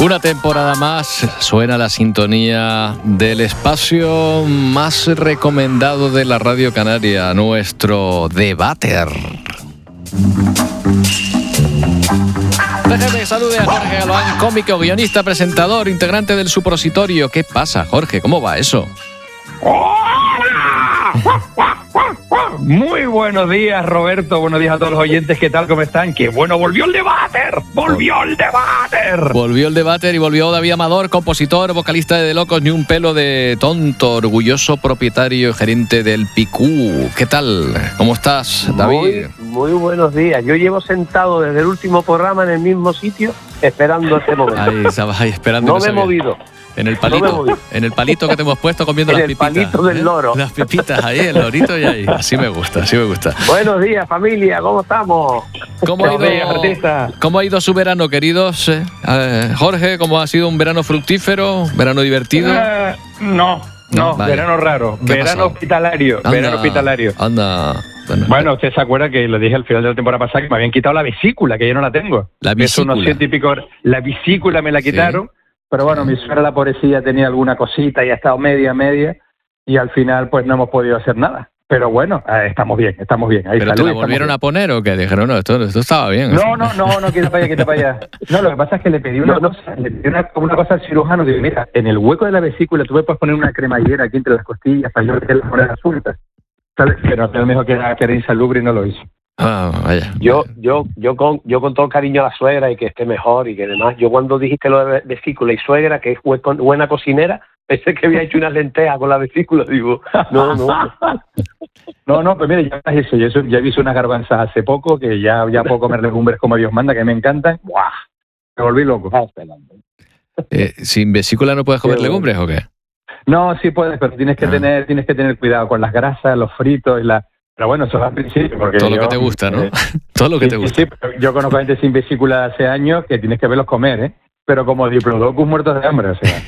Una temporada más suena la sintonía del espacio más recomendado de la Radio Canaria, nuestro Debater. Déjeme que salude a Jorge Galván, cómico, guionista, presentador, integrante del Supositorio. ¿Qué pasa, Jorge? ¿Cómo va eso? Muy buenos días, Roberto. Buenos días a todos los oyentes. ¿Qué tal? ¿Cómo están? ¡Qué bueno! ¡Volvió el Debater! ¡Volvió el Debater! Volvió el Debater y volvió David Amador, compositor, vocalista de Locos Ni un Pelo de Tonto, orgulloso propietario y gerente del Picú. ¿Qué tal? ¿Cómo estás, David? Muy buenos días. Yo llevo sentado desde el último programa en el mismo sitio esperando este momento. Ahí, estabas ahí esperando. No me he movido. En el palito que te hemos puesto comiendo las pipitas. En el palito del loro. Las pipitas ahí, el lorito y ahí. Así me gusta. Buenos días, familia, ¿cómo estamos? ¿Cómo ha ido su verano, queridos? Jorge, ¿cómo ha sido un verano fructífero? ¿Verano divertido? No, vale. Verano raro. Verano hospitalario. Anda. Bueno, usted se acuerda que lo dije al final de la temporada pasada que me habían quitado la vesícula, que yo no la tengo. La vesícula. Unos 100 y pico. La vesícula me la quitaron. ¿Sí? Pero bueno, mi suegra, la pobrecilla, tenía alguna cosita y ha estado media, y al final pues no hemos podido hacer nada. Pero bueno, estamos bien. Ahí ¿Pero te la volvieron a poner o qué? Dijeron, no, esto estaba bien. No, quita para allá. No, lo que pasa es que le pedí una cosa al cirujano, digo, mira, en el hueco de la vesícula tú me puedes poner una cremallera aquí entre las costillas para yo meter las monedas sueltas. ¿Sabes? Pero él me dijo que era insalubre y no lo hizo. Ah, vaya. Yo con todo el cariño a la suegra y que esté mejor y que demás, yo cuando dijiste lo de vesícula y suegra, que es buena cocinera, pensé que había hecho unas lentejas con la vesícula, digo, no. No, pues mire, ya es eso, yo ya hice unas garbanzas hace poco, que ya puedo comer legumbres como Dios manda, que me encantan. ¡Buah! Me volví loco. ¿Sin vesícula no puedes comer legumbres o qué? No, sí puedes, pero tienes que tener cuidado con las grasas, los fritos y la... Pero bueno, eso es al principio. Porque todo lo que te gusta, ¿no? Todo lo que te gusta. Sí, pero yo conozco gente sin vesícula hace años que tienes que verlos comer, ¿eh? Pero como diplodocus muertos de hambre, o sea.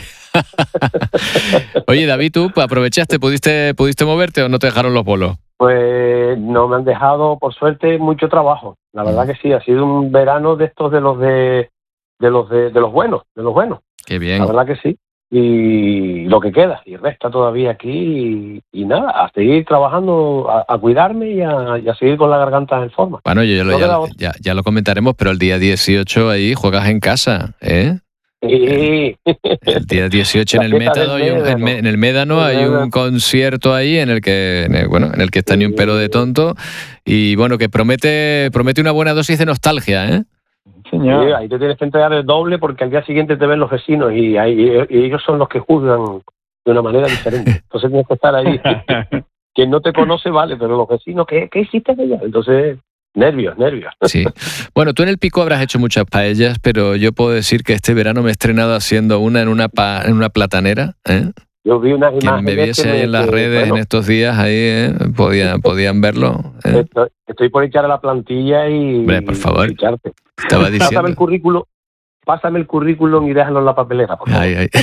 Oye, David, ¿tú aprovechaste? ¿Pudiste moverte o no te dejaron los bolos? Pues no me han dejado, por suerte, mucho trabajo. La verdad que sí, ha sido un verano de estos de los buenos. Qué bien. La verdad que sí. Y lo que queda, y resta todavía aquí, y nada, a seguir trabajando, a cuidarme y a seguir con la garganta en forma. Bueno, ya lo comentaremos, pero el día 18 ahí juegas en casa, ¿eh? Sí. El día 18 en el Médano hay un concierto ahí en el que está Ni un Pelo de Tonto, y bueno, que promete una buena dosis de nostalgia, ¿eh? Señor. Sí, ahí te tienes que entregar el doble porque al día siguiente te ven los vecinos y ellos son los que juzgan de una manera diferente. Entonces tienes que estar ahí. Quien no te conoce, vale, pero los vecinos, ¿qué hiciste de ella? Entonces, nervios. Sí. Bueno, tú en el Pico habrás hecho muchas paellas, pero yo puedo decir que este verano me he estrenado haciendo una en una platanera, ¿eh? Yo vi unas imágenes. Quien me viese ahí en las redes en estos días, ahí podían verlo. Estoy por echar a la plantilla y... Hombre, por favor. Estaba diciendo. Pásame el currículum y déjalo en la papelera, por favor. Ay.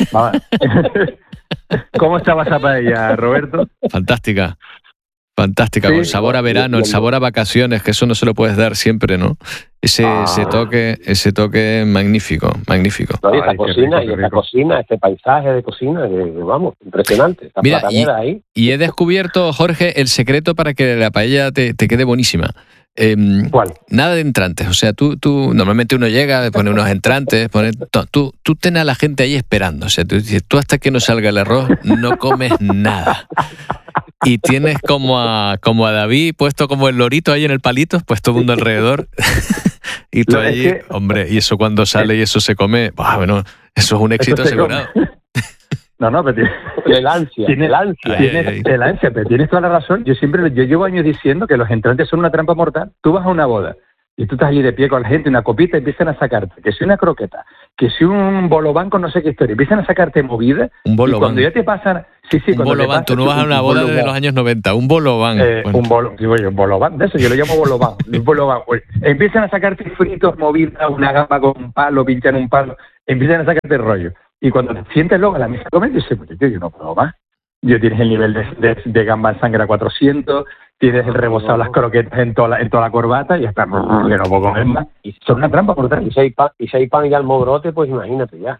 ¿Cómo estaba esa paella, Roberto? Fantástica, sí, con sabor a verano, el sabor a vacaciones, que eso no se lo puedes dar siempre, ¿no? Ese toque magnífico. No, y esta cocina, este paisaje de cocina, vamos, impresionante. Mira, y he descubierto, Jorge, el secreto para que la paella te quede buenísima. ¿Cuál? Nada de entrantes, o sea, tú normalmente uno llega, pone unos entrantes, tú ten a la gente ahí esperando, o sea, tú hasta que no salga el arroz no comes nada. Y tienes como a David puesto como el lorito ahí en el palito, pues todo el mundo alrededor. Y tú allí, hombre, y eso cuando sale y eso se come, bueno, eso es un éxito asegurado. No, pero el ansia, pero tienes toda la razón. Yo llevo años diciendo que los entrantes son una trampa mortal. Tú vas a una boda y tú estás allí de pie con la gente, una copita, y empiezan a sacarte, que si una croqueta, que si un bolobán con no sé qué historia, empiezan a sacarte movida. Un bolobán. Y cuando ya te pasan... Sí, un bolobán, tú no vas a una boda desde los años 90, un bolobán. Un bolobán, de eso yo lo llamo bolobán. Un bolobán. Empiezan a sacarte fritos, movidas, una gamba con un palo, pinchan un palo, empiezan a sacarte rollo. Y cuando te sientes luego a la mesa a comer, dices, pues yo no puedo más. Yo tienes el nivel de gamba en sangre a 400, tienes el rebozado las croquetas en toda la corbata y hasta que no puedo comer más. Y son una trampa brutal. Y si hay pan y almogrote, pues imagínate ya.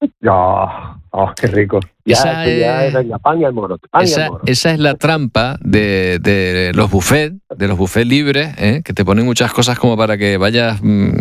Oh, qué rico. Ya es la pan y almogrote. Esa es la trampa de los buffets libres, que te ponen muchas cosas como para que vayas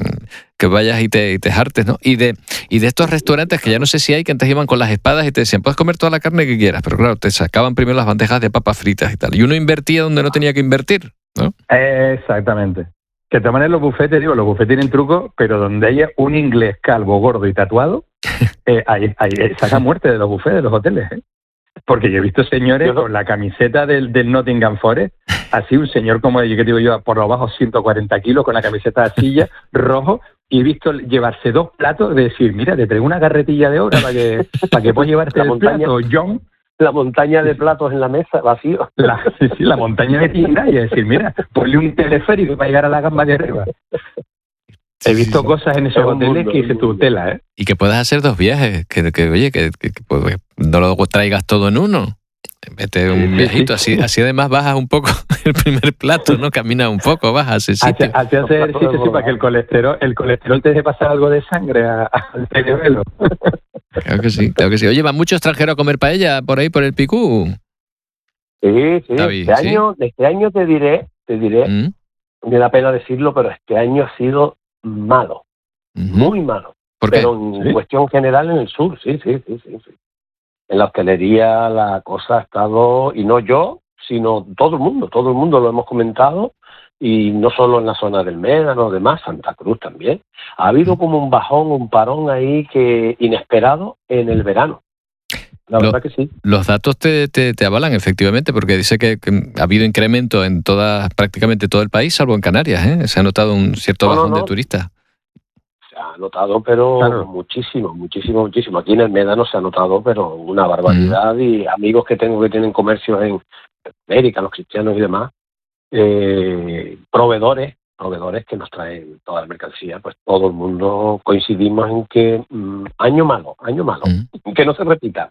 y te hartes, ¿no? Y de estos restaurantes que ya no sé si hay, que antes iban con las espadas y te decían, puedes comer toda la carne que quieras, pero claro, te sacaban primero las bandejas de papas fritas y tal. Y uno invertía donde no tenía que invertir, ¿no? Exactamente. Que de todas maneras los buffets tienen truco, pero donde haya un inglés calvo, gordo y tatuado, ahí saca muerte de los buffets de los hoteles, ¿eh? Porque yo he visto señores con la camiseta del Nottingham Forest, así un señor como yo, que digo yo, por lo bajo 140 kilos, con la camiseta de silla, rojo, y he visto llevarse 2 platos, de decir, mira, te traigo una carretilla de obra para que puedas llevarte el plato, John. La montaña de platos en la mesa, vacío. La montaña de tienda, y decir, mira, ponle un teleférico para llegar a la gamba de arriba. He visto cosas en esos hoteles que dices tu tela, ¿eh? Y que puedas hacer 2 viajes, que pues, no lo traigas todo en uno. Vete un viajito, sí. Así además bajas un poco el primer plato, ¿no? Caminas un poco, bajas ese sitio. Hace ejercicio, sí, para que el colesterol te deje pasar algo de sangre al cerebelo. Claro que sí. Oye, ¿va mucho extranjero a comer paella por ahí, por el Picú? Sí. Este año te diré, me da pena decirlo, pero este año ha sido malo, muy malo. ¿Por qué? Pero en cuestión general en el sur, sí. En la hostelería la cosa ha estado, y no yo, sino todo el mundo lo hemos comentado, y no solo en la zona del Médano, demás, Santa Cruz también. Ha habido como un bajón, un parón ahí que inesperado en el verano. La verdad que sí. Los datos te avalan, efectivamente, porque dice que ha habido incremento en prácticamente todo el país, salvo en Canarias, ¿eh? Se ha notado un cierto bajón de turistas. Se ha notado, pero claro, muchísimo. Aquí en el Médano se ha notado, pero una barbaridad. Y amigos que tengo que tienen comercios en América, los cristianos y demás, proveedores que nos traen toda la mercancía, pues todo el mundo coincidimos en que año malo, que no se repita.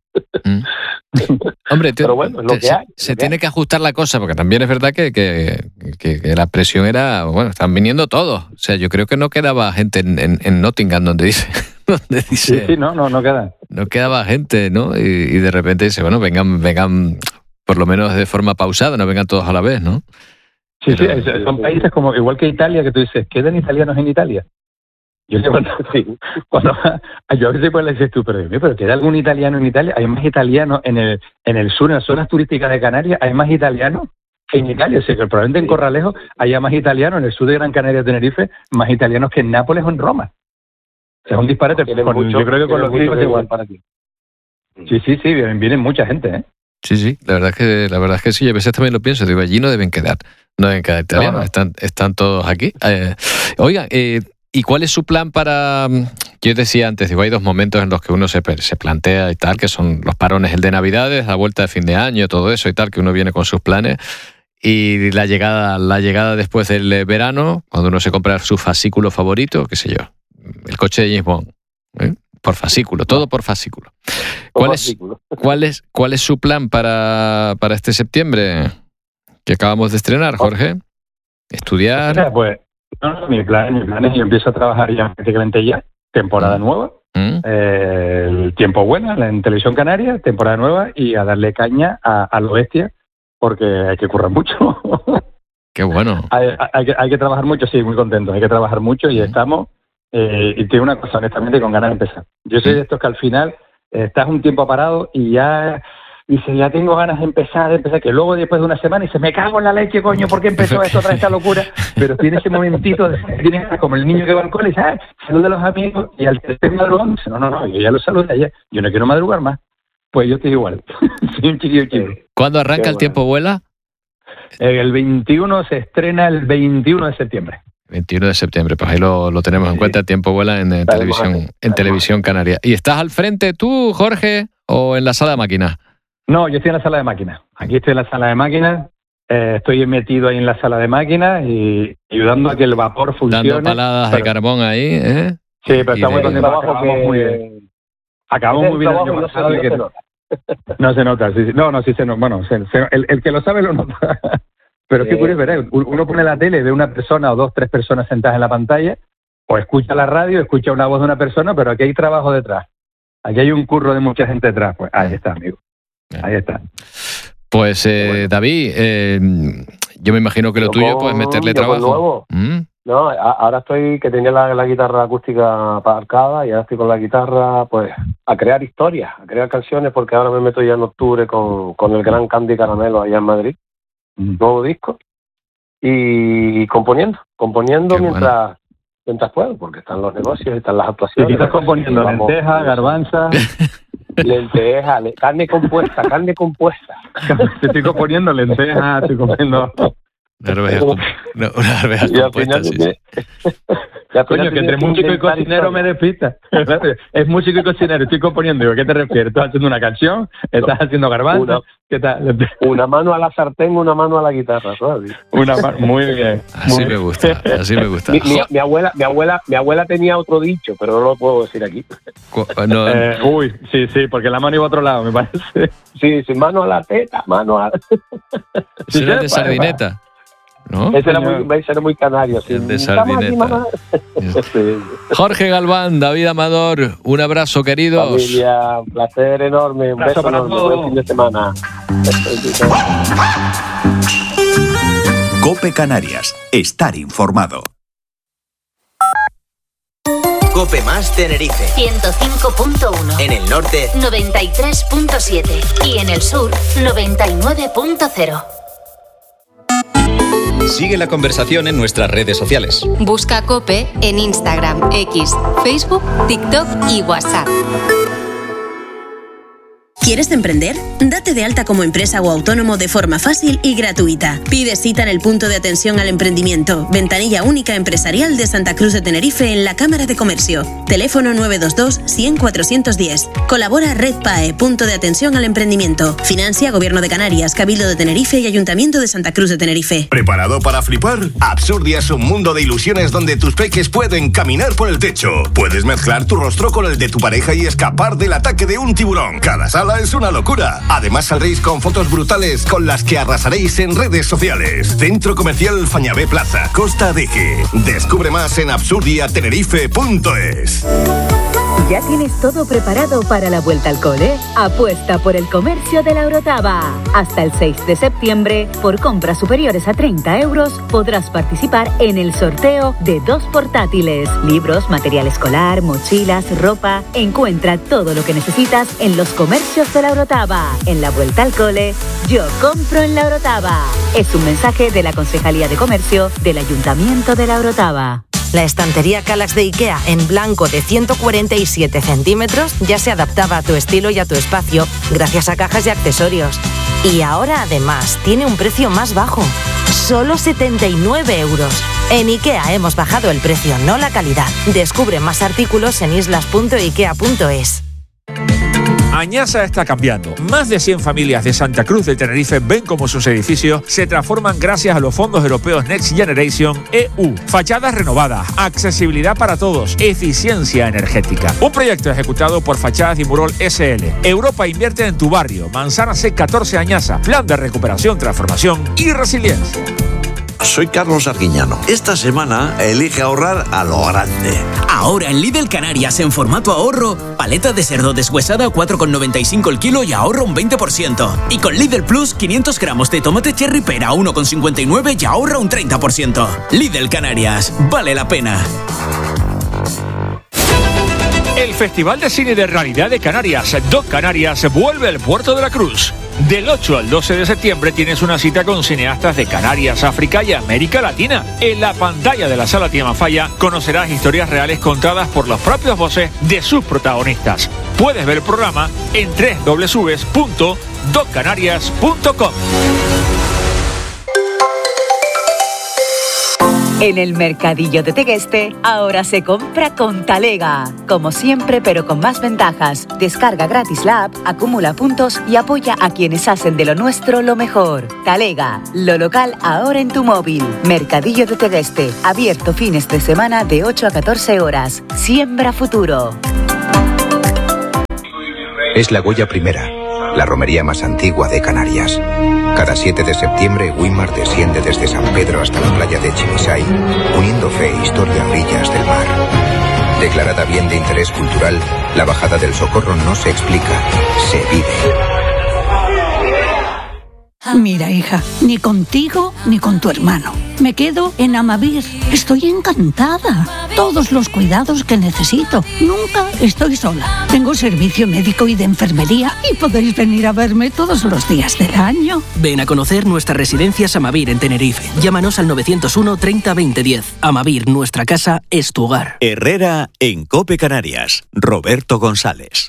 Hombre, pero bueno, es lo que hay. Se tiene que ajustar la cosa, porque también es verdad que la presión era, bueno, están viniendo todos. O sea, yo creo que no quedaba gente en Nottingham donde dice sí, no queda. No quedaba gente, ¿no? Y de repente dice, bueno, vengan por lo menos de forma pausada, no vengan todos a la vez, ¿no? Sí, son países como igual que Italia, que tú dices, ¿quedan italianos en Italia? Yo a veces pues le dices tú, pero ¿queda algún italiano en Italia? Hay más italianos en el sur, en las zonas turísticas de Canarias, hay más italianos que en Italia. O sea, que probablemente en Corralejo haya más italianos, en el sur de Gran Canaria, Tenerife, más italianos que en Nápoles o en Roma. O sea, es un disparate. Yo creo que con los gringos es igual. Para ti. Sí, vienen mucha gente, ¿eh? Sí, la verdad es que sí, a veces también lo pienso, digo, allí no deben quedar italianos, están todos aquí. Oiga, ¿y cuál es su plan para...? Yo decía antes, digo, hay 2 momentos en los que uno se plantea y tal, que son los parones, el de Navidades, la vuelta de fin de año, todo eso y tal, que uno viene con sus planes, y la llegada después del verano, cuando uno se compra su fascículo favorito, qué sé yo, el coche de James Bond, por fascículo, todo por fascículo. ¿Cuál es su plan para este septiembre que acabamos de estrenar, Jorge? ¿Estudiar? Pues mi plan es yo empiezo a trabajar ya prácticamente temporada nueva, el tiempo bueno en Televisión Canaria, temporada nueva, y a darle caña a lo bestia, porque hay que currar mucho. Qué bueno. Hay que trabajar mucho, sí, muy contento, hay que trabajar mucho y estamos... y tengo una cosa, honestamente, con ganas de empezar. Yo soy de estos que al final estás un tiempo parado y ya dices, ya tengo ganas de empezar, que luego después de una semana dices, me cago en la leche, coño, ¿por qué empezó esto otra esta locura? Pero tiene ese momentito, tienes como el niño que va al cole y dice, saluda a los amigos, y al tercer madrugón dice, no, yo ya lo saludé ayer, yo no quiero madrugar más. Pues yo estoy igual, soy un chiquillo. ¿Cuándo arranca el tiempo vuela? El 21 se estrena el 21 de septiembre. 21 de septiembre, pues ahí lo tenemos en cuenta, tiempo vuela en televisión canaria. ¿Y estás al frente tú, Jorge, o en la sala de máquinas? No, yo estoy en la sala de máquinas. Aquí estoy en la sala de máquinas, estoy metido ahí en la sala de máquinas y ayudando a que el vapor funcione. Dando paladas de carbón ahí, ¿eh? Sí, pero estamos muy bien. Acabamos muy bien el año pasado. No se nota, sí. No, sí se nota. Bueno, el que lo sabe lo nota. Pero es que curioso, ¿verdad? Uno pone la tele, ve una persona o 2, 3 personas sentadas en la pantalla, o escucha la radio, escucha una voz de una persona, pero aquí hay trabajo detrás. Aquí hay un curro de mucha gente detrás. Pues ahí está, amigo. Ahí está. Pues, David, yo me imagino que lo tuyo pues meterle trabajo. No, ahora estoy, que tenía la guitarra acústica aparcada y ahora estoy con la guitarra, pues, a crear historias, a crear canciones, porque ahora me meto ya en octubre con el gran Candy Caramelo allá en Madrid, nuevo disco, y componiendo mientras puedo, porque están los negocios, están las actuaciones. ¿Y qué estás componiendo? ¿Lentejas, garbanzas? Lentejas, carne compuesta. Estoy componiendo lentejas, estoy componiendo... Una arveja compuesta, sí. Coño, que entre músico y cocinero me despista. Es músico y cocinero, estoy componiendo. Digo, ¿qué te refieres? ¿Estás haciendo una canción? ¿Estás haciendo garbanzos? ¿Qué tal? Una mano a la sartén, una mano a la guitarra, ¿sabes? Muy bien. Así me gusta. Mi abuela tenía otro dicho, pero no lo puedo decir aquí. Sí, porque la mano iba a otro lado, me parece. Sí, mano a la teta, mano a... ¿Será de sardineta? ¿No? Ese era muy canario. Sí. De sardineta. Jorge Galván, David Amador, un abrazo, queridos. Familia, un placer enorme, un beso enorme, buen fin de semana. COPE Canarias, estar informado. COPE más Tenerife 105.1, en el norte 93.7 y en el sur 99.0. Sigue la conversación en nuestras redes sociales. Busca COPE en Instagram, X, Facebook, TikTok y WhatsApp. ¿Quieres emprender? Date de alta como empresa o autónomo de forma fácil y gratuita. Pide cita en el punto de atención al emprendimiento, ventanilla única empresarial de Santa Cruz de Tenerife en la Cámara de Comercio. Teléfono 922 100 410. Colabora Red PAE, punto de atención al emprendimiento. Financia Gobierno de Canarias, Cabildo de Tenerife y Ayuntamiento de Santa Cruz de Tenerife. ¿Preparado para flipar? Absurdia es un mundo de ilusiones donde tus peques pueden caminar por el techo. Puedes mezclar tu rostro con el de tu pareja y escapar del ataque de un tiburón. Cada sala es una locura. Además saldréis con fotos brutales con las que arrasaréis en redes sociales. Centro Comercial Fañabé Plaza, Costa de Eje. Descubre más en absurdiatenerife.es. ¿Ya tienes todo preparado para la vuelta al cole? Apuesta por el comercio de la Orotava. Hasta el 6 de septiembre, por compras superiores a 30 euros, podrás participar en el sorteo de 2 portátiles, libros, material escolar, mochilas, ropa. Encuentra todo lo que necesitas en los comercios de la Orotava. En la vuelta al cole, yo compro en la Orotava. Es un mensaje de la Concejalía de Comercio del Ayuntamiento de la Orotava. La estantería Kallax de IKEA en blanco de 147 centímetros ya se adaptaba a tu estilo y a tu espacio gracias a cajas y accesorios. Y ahora además tiene un precio más bajo, solo 79 euros. En IKEA hemos bajado el precio, no la calidad. Descubre más artículos en islas.ikea.es. Añasa está cambiando. Más de 100 familias de Santa Cruz de Tenerife ven cómo sus edificios se transforman gracias a los fondos europeos Next Generation EU. Fachadas renovadas, accesibilidad para todos, eficiencia energética. Un proyecto ejecutado por Fachadas Dimurol SL. Europa invierte en tu barrio. Manzana C14 Añasa. Plan de recuperación, transformación y resiliencia. Soy Carlos Arguiñano. Esta semana elige ahorrar a lo grande. Ahora en Lidl Canarias en formato ahorro, paleta de cerdo deshuesada a 4,95 el kilo y ahorra un 20%. Y con Lidl Plus, 500 gramos de tomate cherry pera a 1,59 y ahorra un 30%. Lidl Canarias, vale la pena. El Festival de Cine de Realidad de Canarias, Doc Canarias, vuelve al Puerto de la Cruz. Del 8 al 12 de septiembre tienes una cita con cineastas de Canarias, África y América Latina. En la pantalla de la Sala Tiamafaya conocerás historias reales contadas por las propias voces de sus protagonistas. Puedes ver el programa en www.doccanarias.com. En el Mercadillo de Tegueste, ahora se compra con Talega. Como siempre, pero con más ventajas. Descarga gratis la app, acumula puntos y apoya a quienes hacen de lo nuestro lo mejor. Talega, lo local ahora en tu móvil. Mercadillo de Tegueste, abierto fines de semana de 8 a 14 horas. Siembra futuro. Es la Goya primera. la romería más antigua de Canarias. Cada 7 de septiembre, Wimar desciende desde San Pedro hasta la playa de Chimisay, uniendo fe e historia a orillas del mar. Declarada bien de interés cultural, la Bajada del Socorro no se explica, se vive. Mira, hija, ni contigo ni con tu hermano. Me quedo en Amavir. Estoy encantada. Todos los cuidados que necesito. Nunca estoy sola. Tengo servicio médico y de enfermería y podéis venir a verme todos los días del año. Ven a conocer nuestras residencias Amavir en Tenerife. Llámanos al 901 30 20 10. Amavir, nuestra casa es tu hogar. Herrera en COPE Canarias. Roberto González.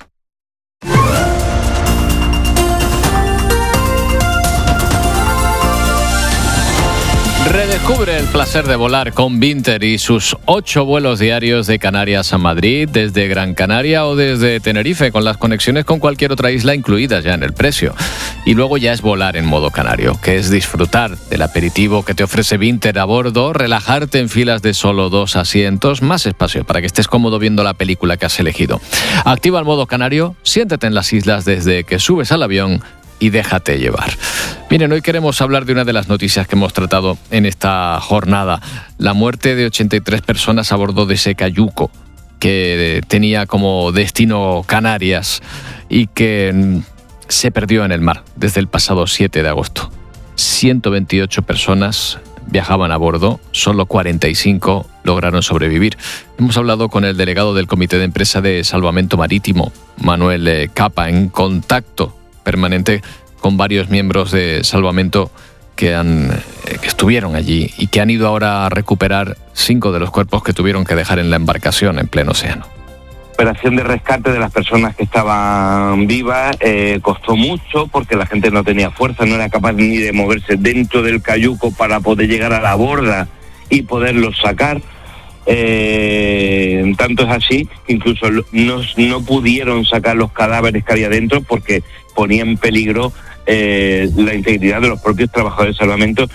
Redescubre el placer de volar con Binter y sus 8 vuelos diarios de Canarias a Madrid, desde Gran Canaria o desde Tenerife, con las conexiones con cualquier otra isla incluidas ya en el precio. Y luego ya es volar en modo canario, que es disfrutar del aperitivo que te ofrece Binter a bordo, relajarte en filas de solo 2 asientos, más espacio para que estés cómodo viendo la película que has elegido. Activa el modo canario, siéntete en las islas desde que subes al avión y déjate llevar. Miren, hoy queremos hablar de una de las noticias que hemos tratado en esta jornada. La muerte de 83 personas a bordo de ese cayuco que tenía como destino Canarias y que se perdió en el mar desde el pasado 7 de agosto. 128 personas viajaban a bordo, solo 45 lograron sobrevivir. Hemos hablado con el delegado del Comité de Empresa de Salvamento Marítimo, Manuel Capa, en contacto permanente con varios miembros de Salvamento que estuvieron allí y que han ido ahora a recuperar 5 de los cuerpos que tuvieron que dejar en la embarcación en pleno océano. La operación de rescate de las personas que estaban vivas costó mucho porque la gente no tenía fuerza, no era capaz ni de moverse dentro del cayuco para poder llegar a la borda y poderlos sacar. Tanto es así que incluso no pudieron sacar los cadáveres que había dentro porque ponía en peligro la integridad de los propios trabajadores de salvamento.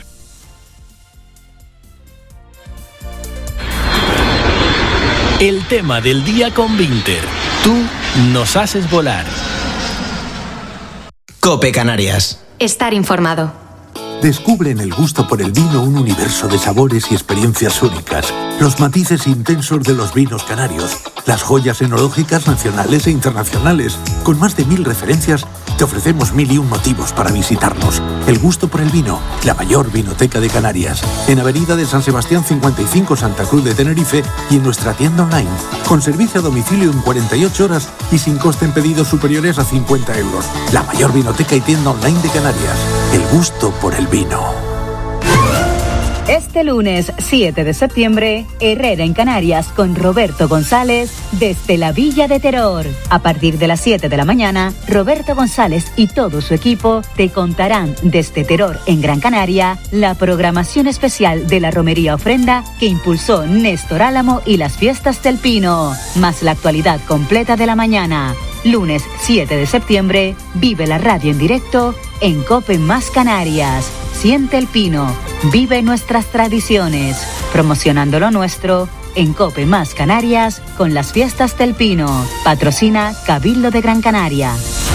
El tema del día con Binter. Tú nos haces volar. COPE Canarias. Estar informado. Descubre en el gusto por el vino un universo de sabores y experiencias únicas, los matices intensos de los vinos canarios, las joyas enológicas nacionales e internacionales. Con más de 1000 referencias, te ofrecemos 1001 motivos para visitarnos. El gusto por el vino, la mayor vinoteca de Canarias. En Avenida de San Sebastián 55, Santa Cruz de Tenerife, y en nuestra tienda online, con servicio a domicilio en 48 horas y sin coste en pedidos superiores a 50 euros. La mayor vinoteca y tienda online de Canarias. El gusto por el vino. Este lunes 7 de septiembre, Herrera en Canarias con Roberto González desde la Villa de Terror. A partir de las 7 de la mañana, Roberto González y todo su equipo te contarán desde Terror en Gran Canaria la programación especial de la Romería Ofrenda que impulsó Néstor Álamo y las Fiestas del Pino, más la actualidad completa de la mañana. Lunes 7 de septiembre, vive la radio en directo en COPE Más Canarias. Siente el Pino, vive nuestras tradiciones, promocionando lo nuestro en COPE Más Canarias con las Fiestas del Pino. Patrocina Cabildo de Gran Canaria.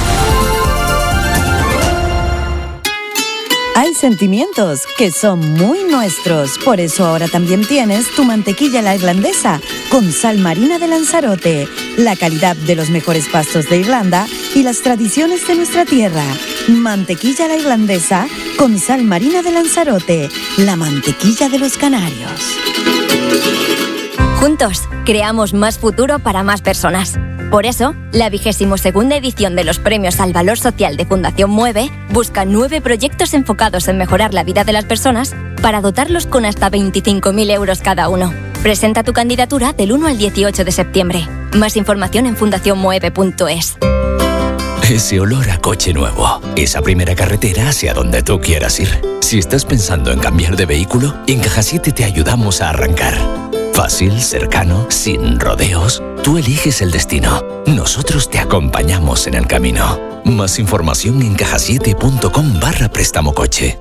Hay sentimientos que son muy nuestros, por eso ahora también tienes tu mantequilla la irlandesa con sal marina de Lanzarote, la calidad de los mejores pastos de Irlanda y las tradiciones de nuestra tierra. Mantequilla la irlandesa con sal marina de Lanzarote, la mantequilla de los canarios. Juntos, creamos más futuro para más personas. Por eso, la 22ª edición de los Premios al Valor Social de Fundación Mueve busca 9 proyectos enfocados en mejorar la vida de las personas para dotarlos con hasta 25.000 euros cada uno. Presenta tu candidatura del 1 al 18 de septiembre. Más información en fundacionmueve.es. Ese olor a coche nuevo, esa primera carretera hacia donde tú quieras ir. Si estás pensando en cambiar de vehículo, en Caja 7 te ayudamos a arrancar. Fácil, cercano, sin rodeos. Tú eliges el destino. Nosotros te acompañamos en el camino. Más información en cajasiete.com/préstamo coche.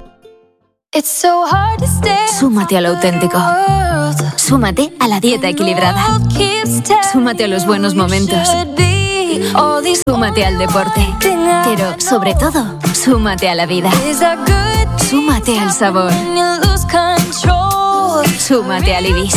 Súmate a lo auténtico. Súmate a la dieta equilibrada. Súmate a los buenos momentos. Súmate al deporte, pero sobre todo, súmate a la vida. Súmate al sabor. Súmate al Ibis.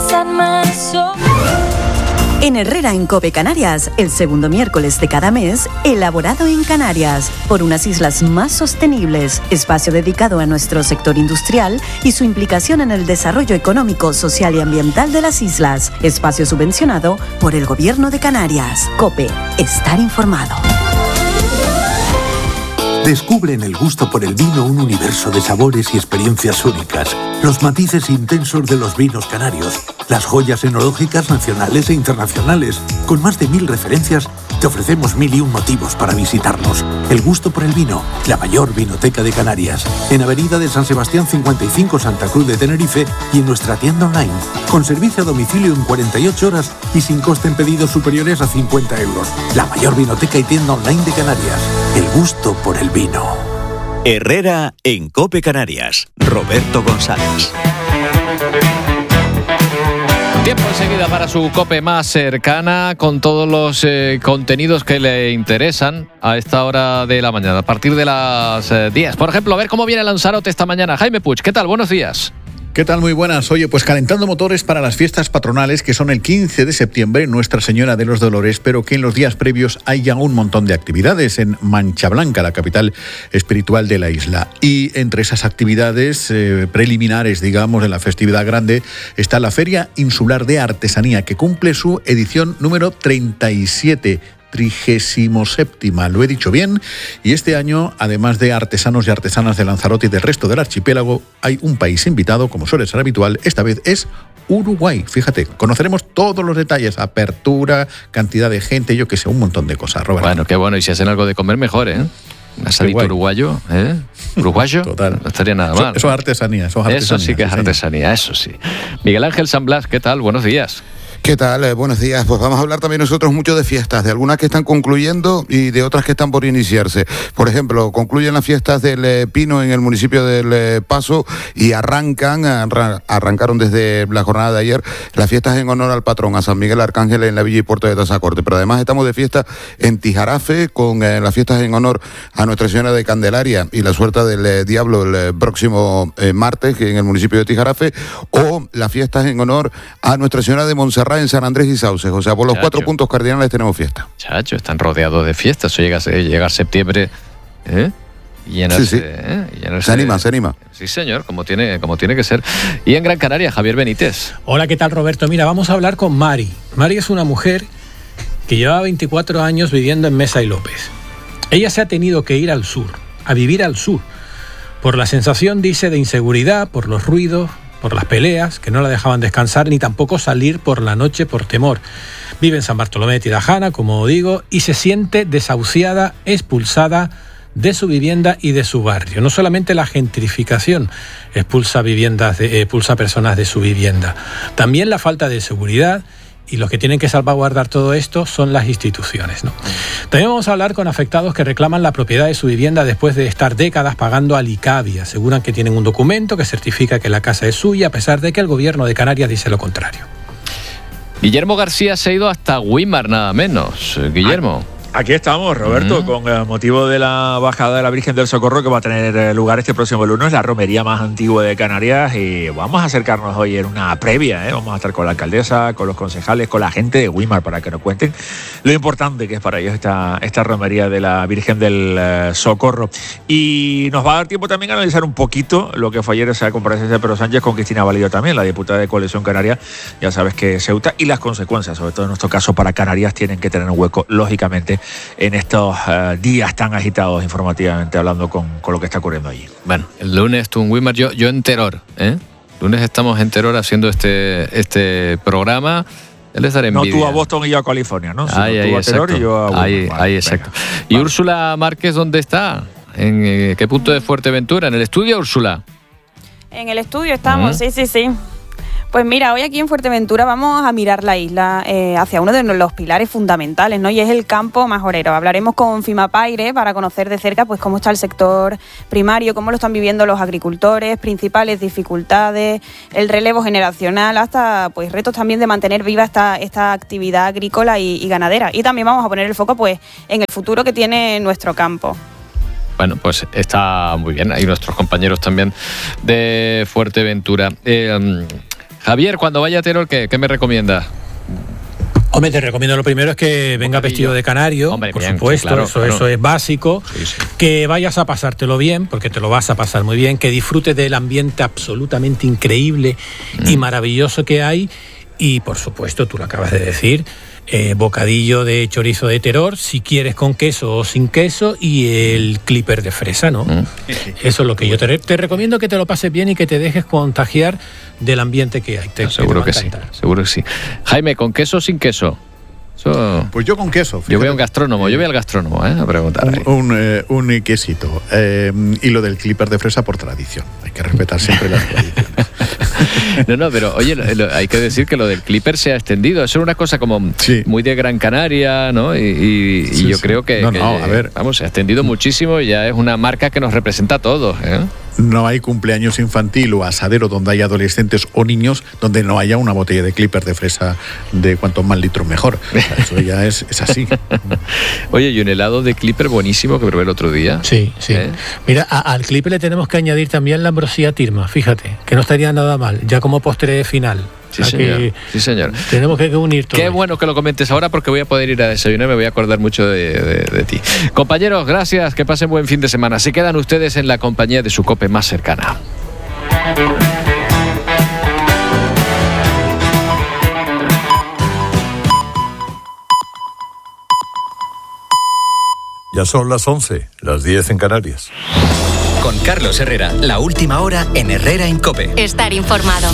En Herrera en Cope Canarias, el segundo miércoles de cada mes, elaborado en Canarias, por unas islas más sostenibles, espacio dedicado a nuestro sector industrial y su implicación en el desarrollo económico, social y ambiental de las islas, espacio subvencionado por el Gobierno de Canarias. Cope, estar informado. Descubre en el gusto por el vino un universo de sabores y experiencias únicas, los matices intensos de los vinos canarios, las joyas enológicas nacionales e internacionales. Con más de 1000 referencias, te ofrecemos 1001 motivos para visitarnos. El gusto por el vino, la mayor vinoteca de Canarias. En Avenida de San Sebastián 55, Santa Cruz de Tenerife, y en nuestra tienda online, con servicio a domicilio en 48 horas y sin coste en pedidos superiores a 50 euros. La mayor vinoteca y tienda online de Canarias. El gusto por el vino. Herrera en Cope Canarias. Roberto González. Tiempo enseguida para su COPE más cercana, con todos los contenidos que le interesan a esta hora de la mañana, a partir de las 10. Por ejemplo, a ver cómo viene Lanzarote esta mañana. Jaime Puig, ¿qué tal? Buenos días. ¿Qué tal? Muy buenas. Oye, pues calentando motores para las fiestas patronales, que son el 15 de septiembre, Nuestra Señora de los Dolores, pero que en los días previos hay ya un montón de actividades en Mancha Blanca, la capital espiritual de la isla. Y entre esas actividades preliminares, digamos, de la festividad grande, está la Feria Insular de Artesanía, que cumple su edición número 37. 37ª, lo he dicho bien, y este año, además de artesanos y artesanas de Lanzarote y del resto del archipiélago, hay un país invitado, como suele ser habitual, esta vez es Uruguay. Fíjate, conoceremos todos los detalles, apertura, cantidad de gente, yo que sé, un montón de cosas, Roberto. Bueno, qué bueno, y si hacen algo de comer, mejor, ¿eh? Un asadito uruguayo, ¿eh? Uruguayo, total. No estaría nada mal. Eso es artesanía, Eso sí que es artesanía, eso sí. Miguel Ángel San Blas, ¿qué tal? Buenos días. ¿Qué tal? Buenos días. Pues vamos a hablar también nosotros mucho de fiestas, de algunas que están concluyendo y de otras que están por iniciarse. Por ejemplo, concluyen las fiestas del Pino en el municipio del Paso y arrancaron desde la jornada de ayer las fiestas en honor al patrón, a San Miguel Arcángel, en la Villa y Puerto de Tazacorte. Pero además estamos de fiesta en Tijarafe con las fiestas en honor a Nuestra Señora de Candelaria y la Suerte del Diablo el próximo martes en el municipio de Tijarafe, o las fiestas en honor a Nuestra Señora de Montserrat en San Andrés y Sauces. O sea, por los 4 puntos cardinales tenemos fiesta. Chacho, están rodeados de fiestas. Eso llega septiembre, y llenarse, se anima. Sí, señor, como tiene que ser. Y en Gran Canaria, Javier Benítez. Hola, ¿qué tal, Roberto? Mira, vamos a hablar con Mari. Mari es una mujer que llevaba 24 años viviendo en Mesa y López. Ella se ha tenido que ir al sur, a vivir al sur, por la sensación, dice, de inseguridad, por los ruidos, por las peleas, que no la dejaban descansar, ni tampoco salir por la noche por temor. Vive en San Bartolomé de Tirajana, como digo, y se siente desahuciada, expulsada de su vivienda y de su barrio. No solamente la gentrificación expulsa personas de su vivienda, también la falta de seguridad, y los que tienen que salvaguardar todo esto son las instituciones, ¿no? También vamos a hablar con afectados que reclaman la propiedad de su vivienda después de estar décadas pagando al ICABI. Aseguran que tienen un documento que certifica que la casa es suya, a pesar de que el gobierno de Canarias dice lo contrario. Guillermo García se ha ido hasta Güímar, nada menos. Guillermo. Aquí estamos, Roberto, con motivo de la bajada de la Virgen del Socorro, que va a tener lugar este próximo lunes, la romería más antigua de Canarias, y vamos a acercarnos hoy en una previa, vamos a estar con la alcaldesa, con los concejales, con la gente de Güímar, para que nos cuenten lo importante que es para ellos esta romería de la Virgen del Socorro. Y nos va a dar tiempo también a analizar un poquito lo que fue ayer esa comparecencia de Pedro Sánchez con Cristina Valido también, la diputada de Coalición Canaria, ya sabes que Ceuta, y las consecuencias, sobre todo en nuestro caso para Canarias, tienen que tener un hueco, lógicamente, en estos días tan agitados informativamente hablando con lo que está ocurriendo allí. Bueno, el lunes estuvo en Güímar, yo en Teror, lunes estamos en Teror haciendo este programa. Él estará en no envidia. tú a Boston y yo a California, ¿no? Tú a Teror y yo a Güímar. Ahí, exacto. ¿Y Úrsula Márquez dónde está? ¿En qué punto de Fuerteventura? ¿En el estudio, Úrsula? En el estudio estamos, sí. Pues mira, hoy aquí en Fuerteventura vamos a mirar la isla hacia uno de los pilares fundamentales, ¿no? Y es el campo majorero. Hablaremos con Fimapaire para conocer de cerca pues cómo está el sector primario, cómo lo están viviendo los agricultores, principales dificultades, el relevo generacional, hasta pues retos también de mantener viva esta actividad agrícola y ganadera. Y también vamos a poner el foco pues en el futuro que tiene nuestro campo. Bueno, pues está muy bien. Hay nuestros compañeros también de Fuerteventura. Javier, cuando vaya a Teror, ¿qué me recomiendas? Hombre, te recomiendo lo primero es que venga vestido de canario, por supuesto, claro, eso es básico. Sí. Que vayas a pasártelo bien, porque te lo vas a pasar muy bien, que disfrutes del ambiente absolutamente increíble y maravilloso que hay. Y, por supuesto, tú lo acabas de decir, bocadillo de chorizo de Teror, si quieres con queso o sin queso, y el clipper de fresa, ¿no? Eso es lo que yo te recomiendo, que te lo pases bien y que te dejes contagiar del ambiente que hay. Seguro que sí, seguro que sí. Jaime, ¿con queso o sin queso? Pues yo con queso. Fíjate. Yo voy al gastrónomo, a preguntar. Un quesito. Y lo del clipper de fresa por tradición. Hay que respetar siempre las tradiciones. No, pero oye, hay que decir que lo del clipper se ha extendido. Eso es una cosa como muy de Gran Canaria, ¿no? Y yo creo que, a ver, vamos, se ha extendido muchísimo y ya es una marca que nos representa a todos, ¿eh? No hay cumpleaños infantil o asadero donde haya adolescentes o niños donde no haya una botella de clipper de fresa de cuantos más litros mejor. O sea, eso ya es así. Oye, y un helado de clipper buenísimo que probé el otro día. Sí. Mira, al clipper le tenemos que añadir también la ambrosía Tirma, fíjate, que no estaría nada mal, ya como postre final. Sí, señor. Tenemos que unir todo. Qué bueno que lo comentes ahora, porque voy a poder ir a desayunar, me voy a acordar mucho de ti. Compañeros, gracias, que pasen buen fin de semana. Se quedan ustedes en la compañía de su COPE más cercana. Ya son las 11, las 10 en Canarias. Con Carlos Herrera, la última hora en Herrera en COPE. Estar informado.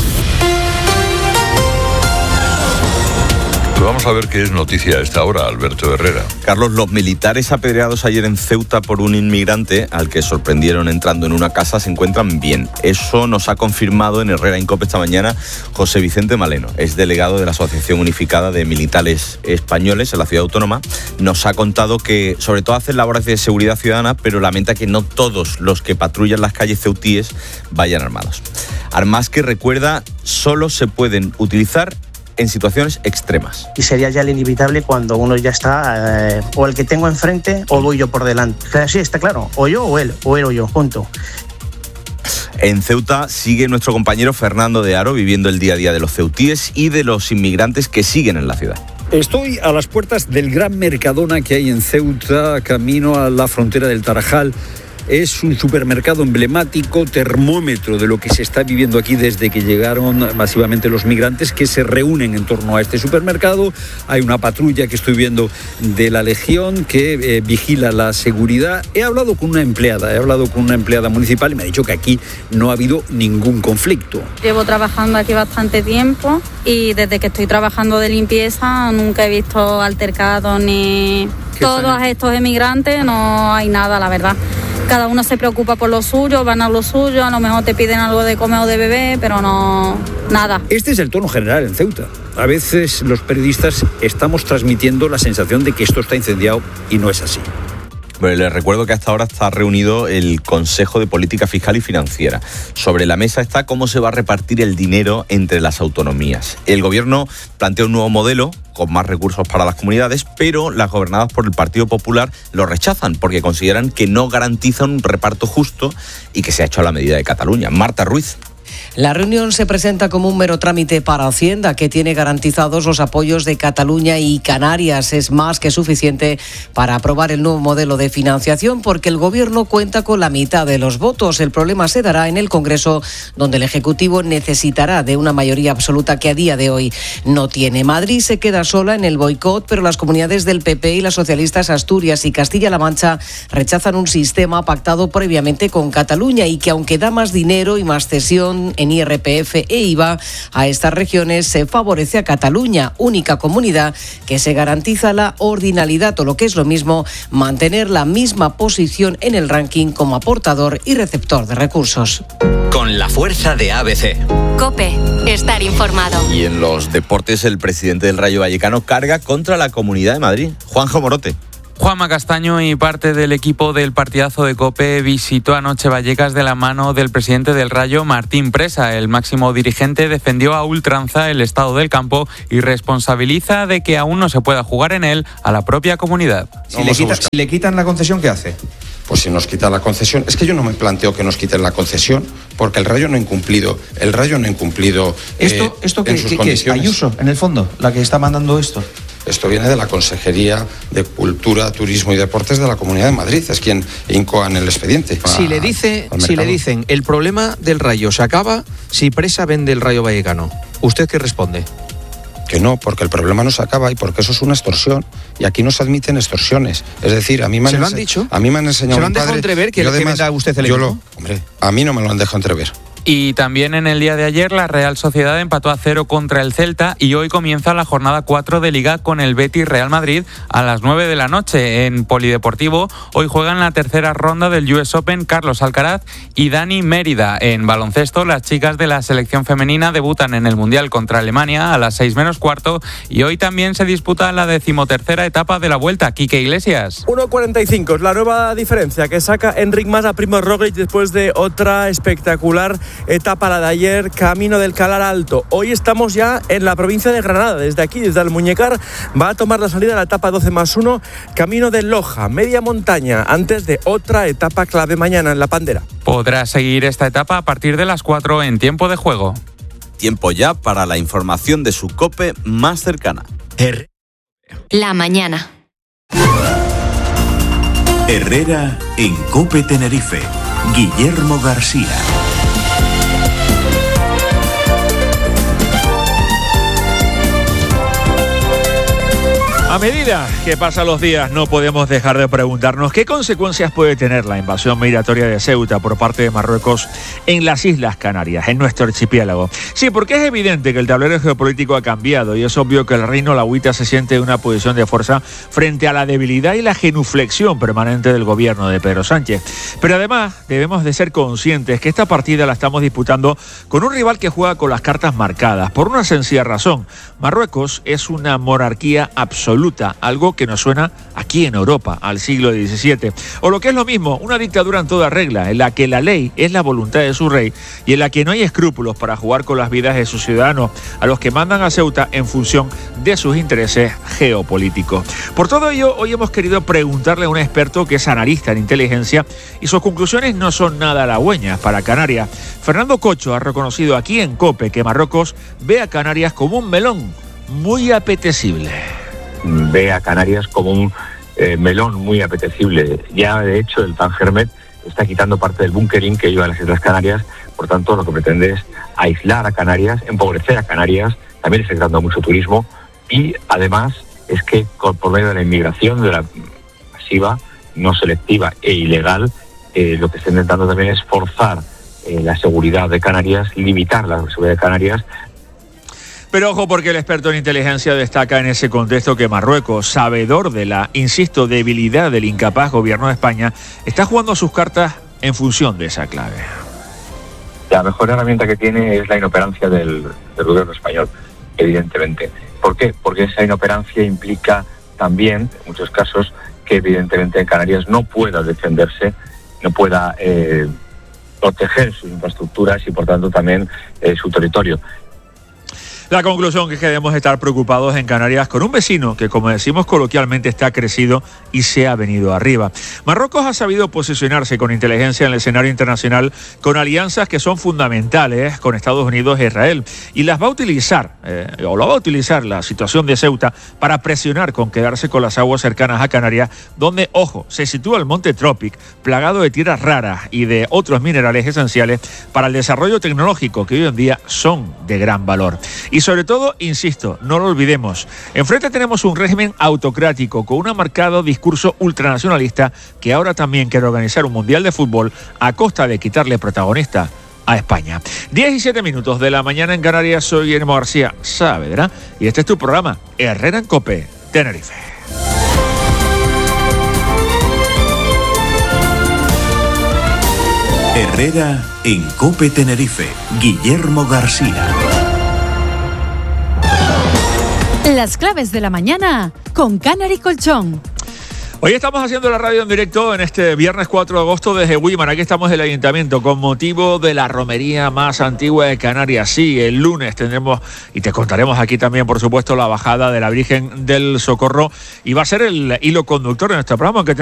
Vamos a ver qué es noticia a esta hora, Alberto Herrera. Carlos, los militares apedreados ayer en Ceuta por un inmigrante al que sorprendieron entrando en una casa se encuentran bien. Eso nos ha confirmado en Herrera en COPE esta mañana José Vicente Maleno, es delegado de la Asociación Unificada de Militares Españoles en la Ciudad Autónoma. Nos ha contado que sobre todo hacen labores de seguridad ciudadana, pero lamenta que no todos los que patrullan las calles ceutíes vayan armados. Armas que, recuerda, solo se pueden utilizar en situaciones extremas. Y sería ya el inevitable cuando uno ya está o el que tengo enfrente o voy yo por delante. Pero sí, está claro, o yo o él o yo, punto. En Ceuta sigue nuestro compañero Fernando de Aro viviendo el día a día de los ceutíes y de los inmigrantes que siguen en la ciudad. Estoy a las puertas del gran Mercadona que hay en Ceuta, camino a la frontera del Tarajal. Es un supermercado emblemático, termómetro de lo que se está viviendo aquí desde que llegaron masivamente los migrantes que se reúnen en torno a este supermercado. Hay una patrulla que estoy viendo de la Legión que vigila la seguridad. He hablado con una empleada municipal y me ha dicho que aquí no ha habido ningún conflicto. Llevo trabajando aquí bastante tiempo y desde que estoy trabajando de limpieza nunca he visto altercados ni todos estos emigrantes, no hay nada, la verdad. Cada uno se preocupa por lo suyo, van a lo suyo, a lo mejor te piden algo de comer o de beber, pero no, nada. Este es el tono general en Ceuta. A veces los periodistas estamos transmitiendo la sensación de que esto está incendiado y no es así. Bueno, les recuerdo que hasta ahora está reunido el Consejo de Política Fiscal y Financiera. Sobre la mesa está cómo se va a repartir el dinero entre las autonomías. El Gobierno plantea un nuevo modelo con más recursos para las comunidades, pero las gobernadas por el Partido Popular lo rechazan porque consideran que no garantizan un reparto justo y que se ha hecho a la medida de Cataluña. Marta Ruiz. La reunión se presenta como un mero trámite para Hacienda, que tiene garantizados los apoyos de Cataluña y Canarias. Es más que suficiente para aprobar el nuevo modelo de financiación, porque el Gobierno cuenta con la mitad de los votos. El problema se dará en el Congreso, donde el Ejecutivo necesitará de una mayoría absoluta que a día de hoy no tiene. Madrid se queda sola en el boicot, pero las comunidades del PP y las socialistas Asturias y Castilla-La Mancha rechazan un sistema pactado previamente con Cataluña y que, aunque da más dinero y más cesión en IRPF e IVA a estas regiones se favorece a Cataluña, única comunidad que se garantiza la ordinalidad o, lo que es lo mismo, mantener la misma posición en el ranking como aportador y receptor de recursos. Con la fuerza de ABC. COPE, estar informado. Y en los deportes, el presidente del Rayo Vallecano carga contra la Comunidad de Madrid. Juanjo Morote. Juanma Castaño y parte del equipo del partidazo de COPE visitó anoche Vallecas de la mano del presidente del Rayo, Martín Presa. El máximo dirigente defendió a ultranza el estado del campo y responsabiliza de que aún no se pueda jugar en él a la propia comunidad. Si le quitan la concesión, ¿qué hace? Pues si nos quita la concesión, es que yo no me planteo que nos quiten la concesión, porque el Rayo no ha incumplido. ¿Esto qué es? ¿Ayuso, en el fondo, la que está mandando esto? Esto viene de la Consejería de Cultura, Turismo y Deportes de la Comunidad de Madrid. Es quien incoa en el expediente. Si le dicen, el problema del Rayo se acaba si Presa vende el Rayo Vallecano, ¿usted qué responde? Que no, porque el problema no se acaba y porque eso es una extorsión. Y aquí no se admiten extorsiones. Es decir, a mí me han enseñado. ¿Se lo han dejado entrever que venda usted el equipo? A mí no me lo han dejado entrever. Y también en el día de ayer la Real Sociedad empató a 0 contra el Celta y hoy comienza la jornada 4 de Liga con el Betis Real Madrid a las 9 de la noche en Polideportivo. Hoy juegan la tercera ronda del US Open Carlos Alcaraz y Dani Mérida. En baloncesto, las chicas de la selección femenina debutan en el Mundial contra Alemania a las 6 menos cuarto y hoy también se disputa la 13ª etapa de la Vuelta. Quique Iglesias. 1.45 es la nueva diferencia que saca Enric Mas a Primož Roglič después de otra espectacular etapa, la de ayer, camino del Calar Alto. Hoy estamos ya en la provincia de Granada. Desde aquí, desde Almuñécar, va a tomar la salida la etapa 12+1, camino de Loja, media montaña, antes de otra etapa clave mañana en La Pandera. Podrá seguir esta etapa a partir de las 4 en tiempo de juego. Tiempo ya para la información de su COPE más cercana. La mañana. Herrera en COPE Tenerife. Guillermo García. A medida que pasan los días, no podemos dejar de preguntarnos qué consecuencias puede tener la invasión migratoria de Ceuta por parte de Marruecos en las Islas Canarias, en nuestro archipiélago. Sí, porque es evidente que el tablero geopolítico ha cambiado y es obvio que el reino alauita se siente en una posición de fuerza frente a la debilidad y la genuflexión permanente del gobierno de Pedro Sánchez. Pero además debemos de ser conscientes que esta partida la estamos disputando con un rival que juega con las cartas marcadas, por una sencilla razón. Marruecos es una monarquía absoluta, algo que nos suena aquí en Europa al siglo XVII. O lo que es lo mismo, una dictadura en toda regla, en la que la ley es la voluntad de su rey y en la que no hay escrúpulos para jugar con las vidas de sus ciudadanos, a los que mandan a Ceuta en función de sus intereses geopolíticos. Por todo ello, hoy hemos querido preguntarle a un experto que es analista en inteligencia y sus conclusiones no son nada halagüeñas para Canarias. Fernando Cocho ha reconocido aquí en COPE que Marruecos ve a Canarias como un melón muy apetecible. Ve a Canarias como un melón muy apetecible. Ya, de hecho, el Tangermet está quitando parte del bunkering que lleva a las Islas Canarias. Por tanto, lo que pretende es aislar a Canarias, empobrecer a Canarias. También está quitando mucho turismo. Y, además, es que por medio de la inmigración, de la masiva, no selectiva e ilegal, lo que está intentando también es forzar la seguridad de Canarias, limitar la seguridad de Canarias. Pero ojo, porque el experto en inteligencia destaca en ese contexto que Marruecos, sabedor de la, insisto, debilidad del incapaz gobierno de España, está jugando sus cartas en función de esa clave. La mejor herramienta que tiene es la inoperancia del gobierno español, evidentemente. ¿Por qué? Porque esa inoperancia implica también, en muchos casos, que evidentemente en Canarias no pueda defenderse, no pueda proteger sus infraestructuras y, por tanto, también su territorio. La conclusión es que debemos estar preocupados en Canarias con un vecino que, como decimos coloquialmente, está crecido y se ha venido arriba. Marruecos ha sabido posicionarse con inteligencia en el escenario internacional con alianzas que son fundamentales con Estados Unidos e Israel y las va a utilizar, lo va a utilizar la situación de Ceuta para presionar con quedarse con las aguas cercanas a Canarias, donde, ojo, se sitúa el monte Tropic, plagado de tierras raras y de otros minerales esenciales para el desarrollo tecnológico que hoy en día son de gran valor. Y sobre todo, insisto, no lo olvidemos, enfrente tenemos un régimen autocrático con un marcado discurso ultranacionalista que ahora también quiere organizar un mundial de fútbol a costa de quitarle protagonista a España. 17 minutos de la mañana en Canarias. Soy Guillermo García Saavedra y este es tu programa Herrera en COPE Tenerife. Herrera en COPE Tenerife. Guillermo García. Las claves de la mañana con Canary Colchón. Hoy estamos haciendo la radio en directo en este viernes 4 de agosto desde Güímar. Aquí estamos en el Ayuntamiento con motivo de la romería más antigua de Canarias. Sí, el lunes tendremos, y te contaremos aquí también, por supuesto, la bajada de la Virgen del Socorro. Y va a ser el hilo conductor en nuestro programa, aunque